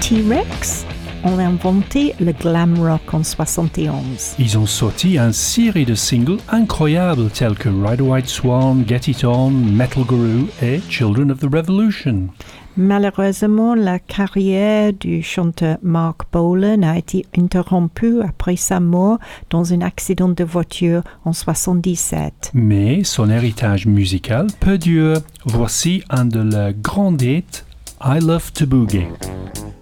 T-Rex ont inventé le glam rock en 71. Ils ont sorti une série de singles incroyables tels que Ride a White Swan, Get It On, Metal Guru et Children of the Revolution. Malheureusement, la carrière du chanteur Mark Bolan a été interrompue après sa mort dans un accident de voiture en 77. Mais son héritage musical perdure. Voici un de leurs grands hits, I Love to Boogie.